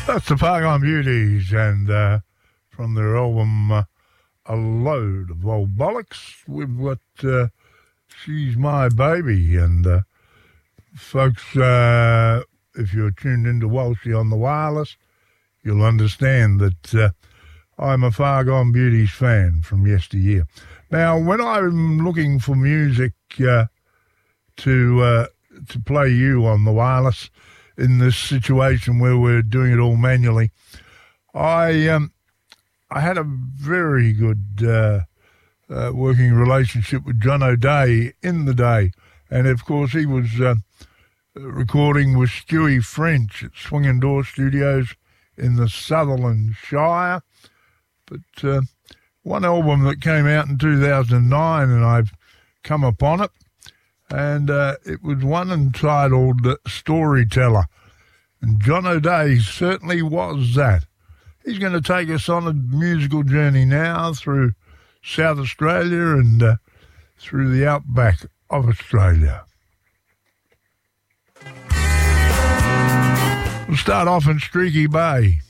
That's the Fargone Beauties, and from their album A Load of Old Bollocks, we've got She's My Baby. And folks, if you're tuned into Walshy on the wireless, you'll understand that I'm a Fargone Beauties fan from yesteryear. Now, when I'm looking for music to play you on the wireless in this situation where we're doing it all manually, I had a very good working relationship with John O'Day in the day. And, of course, he was recording with Stewie French at Swinging Door Studios in the Sutherland Shire. But one album that came out in 2009, and I've come upon it, and it was one entitled Storyteller. And John O'Day certainly was that. He's going to take us on a musical journey now through South Australia and through the outback of Australia. We'll start off in Streaky Bay.